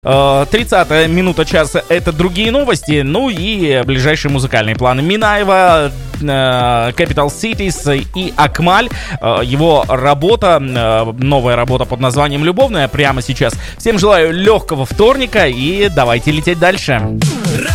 30-я минута часа — это другие новости, ну и ближайшие музыкальные планы. Минаева, Capital Cities и Акмаль. Его работа, новая работа под названием «Любовная» прямо сейчас. Всем желаю легкого вторника и давайте лететь дальше.